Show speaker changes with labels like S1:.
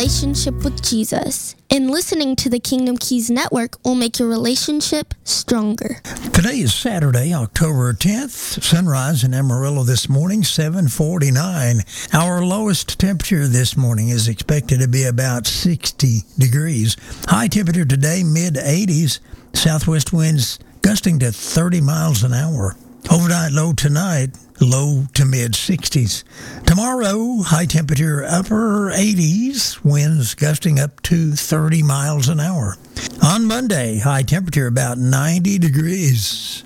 S1: relationship with Jesus. And listening to the Kingdom Keys Network will make your relationship stronger.
S2: Today is Saturday, October 10th. Sunrise in Amarillo this morning, 7:49. Our lowest temperature this morning is expected to be about 60 degrees. High temperature today, mid-80s. Southwest winds gusting to 30 miles an hour. Overnight low tonight, low to mid-60s. Tomorrow, high temperature upper 80s, winds gusting up to 30 miles an hour. On Monday, high temperature about 90 degrees.